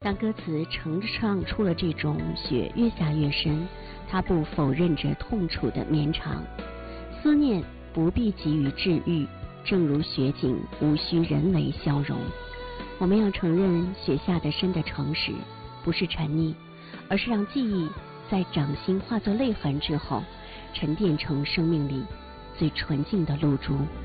当歌词唱出了这种雪越下越深，它不否认着痛楚的绵长。思念不必急于治愈，正如雪景无需人为消融。我们要承认雪下得深的诚实，不是沉溺，而是让记忆在掌心化作泪痕之后，沉淀成生命里最纯净的露珠。